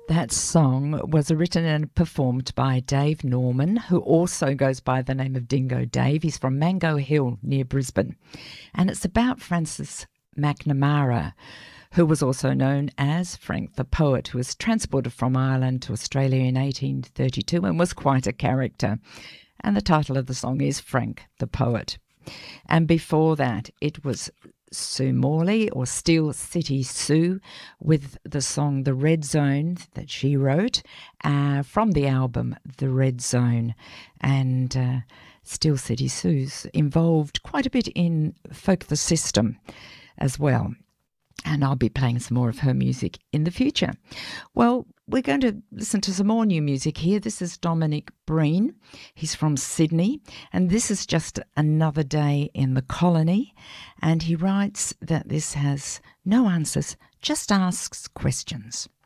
That song was written and performed by Dave Norman, who also goes by the name of Dingo Dave. He's from Mango Hill near Brisbane. And it's about Francis McNamara, who was also known as Frank the Poet, who was transported from Ireland to Australia in 1832 and was quite a character. And the title of the song is Frank the Poet. And before that, it was Sue Morley, or Steel City Sue, with the song The Red Zone that she wrote from the album The Red Zone. And Steel City Sue's involved quite a bit in Folk the System as well. And I'll be playing some more of her music in the future. Well, we're going to listen to some more new music here. This is Dominic Breen. He's from Sydney, and this is just another day in the colony. And he writes that this has no answers, just asks questions.